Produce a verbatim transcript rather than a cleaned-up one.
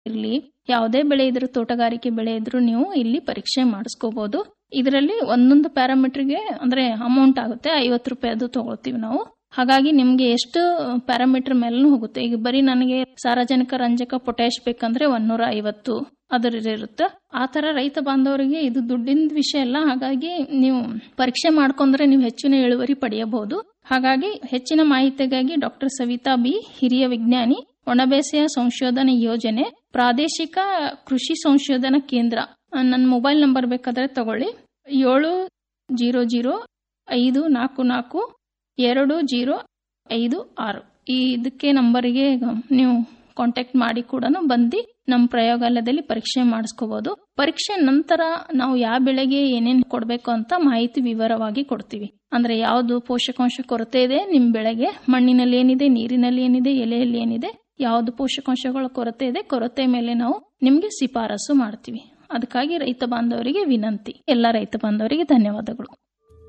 ಇರಲಿ, ಯಾವುದೇ ಬೆಳೆ ಇದ್ರೂ, ತೋಟಗಾರಿಕೆ ಬೆಳೆ ಇದ್ರೂ ನೀವು ಇಲ್ಲಿ ಪರೀಕ್ಷೆ ಮಾಡಿಸ್ಕೋಬಹುದು. ಇದರಲ್ಲಿ ಒಂದೊಂದು ಪ್ಯಾರಾಮೀಟರ್ಗೆ ಅಂದ್ರೆ ಅಮೌಂಟ್ ಆಗುತ್ತೆ, ಐವತ್ತು ರೂಪಾಯಿ ಅದು ತಗೊಳ್ತೀವಿ ನಾವು. ಹಾಗಾಗಿ ನಿಮ್ಗೆ ಎಷ್ಟು ಪ್ಯಾರಾಮೀಟರ್ ಮೇಲೂ ಹೋಗುತ್ತೆ. ಈಗ ಬರೀ ನನಗೆ ಸಾರಜನಕ, ರಂಜಕ, ಪೊಟ್ಯಾಶ್ ಬೇಕಂದ್ರೆ ಒಂದೂರ ಐವತ್ತು ಅದರ ಇರುತ್ತೆ. ಆ ತರ ರೈತ ಬಾಂಧವರಿಗೆ ಇದು ದುಡ್ಡಿನ ವಿಷಯ ಅಲ್ಲ. ಹಾಗಾಗಿ ನೀವು ಪರೀಕ್ಷೆ ಮಾಡ್ಕೊಂಡ್ರೆ ನೀವು ಹೆಚ್ಚಿನ ಇಳುವರಿ ಪಡೆಯಬಹುದು. ಹಾಗಾಗಿ ಹೆಚ್ಚಿನ ಮಾಹಿತಿಗಾಗಿ ಡಾಕ್ಟರ್ ಸವಿತಾ ಬಿ, ಹಿರಿಯ ವಿಜ್ಞಾನಿ, ಒಣಬೇಸಾಯ ಸಂಶೋಧನಾ ಯೋಜನೆ, ಪ್ರಾದೇಶಿಕ ಕೃಷಿ ಸಂಶೋಧನಾ ಕೇಂದ್ರ, ನನ್ನ ಮೊಬೈಲ್ ನಂಬರ್ ಬೇಕಾದ್ರೆ ತಗೊಳ್ಳಿ, ಏಳು ಜೀರೋ ಜೀರೋ ಐದು ನಾಲ್ಕು ನಾಲ್ಕು ಎರಡು ಜೀರೋ ಐದು ಆರು. ಈ ಇದಕ್ಕೆ ನಂಬರಿಗೆ ನೀವು ಕಾಂಟ್ಯಾಕ್ಟ್ ಮಾಡಿ ಕೂಡ ಬಂದು ನಮ್ಮ ಪ್ರಯೋಗಾಲಯದಲ್ಲಿ ಪರೀಕ್ಷೆ ಮಾಡಿಸ್ಕೋಬಹುದು. ಪರೀಕ್ಷೆ ನಂತರ ನಾವು ಯಾವ ಬೆಳೆಗೆ ಏನೇನು ಕೊಡಬೇಕು ಅಂತ ಮಾಹಿತಿ ವಿವರವಾಗಿ ಕೊಡ್ತೀವಿ. ಅಂದ್ರೆ ಯಾವುದು ಪೋಷಕಾಂಶ ಕೊರತೆ ಇದೆ ನಿಮ್ ಬೆಳೆಗೆ, ಮಣ್ಣಿನಲ್ಲಿ ಏನಿದೆ, ನೀರಿನಲ್ಲಿ ಏನಿದೆ, ಎಲೆಯಲ್ಲಿ ಏನಿದೆ, ಯಾವುದು ಪೋಷಕಾಂಶಗಳ ಕೊರತೆ ಇದೆ, ಕೊರತೆ ಮೇಲೆ ನಾವು ನಿಮ್ಗೆ ಶಿಫಾರಸು ಮಾಡ್ತೀವಿ. ಅದಕ್ಕಾಗಿ ರೈತ ಬಾಂಧವರಿಗೆ ವಿನಂತಿ. ಎಲ್ಲ ರೈತ ಬಾಂಧವರಿಗೆ ಧನ್ಯವಾದಗಳು.